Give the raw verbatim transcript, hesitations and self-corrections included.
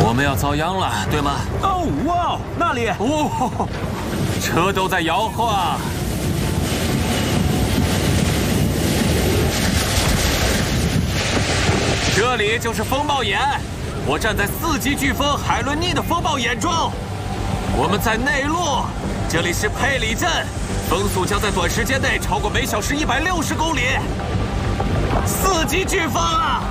我们要遭殃了，对吗？ 哦，哇，那里， 哦，车都在摇晃。这里就是风暴眼，我站在四级飓风海伦妮的风暴眼中。我们在内陆，这里是佩里镇，风速将在短时间内超过每小时一百六十公里。四级飓风啊！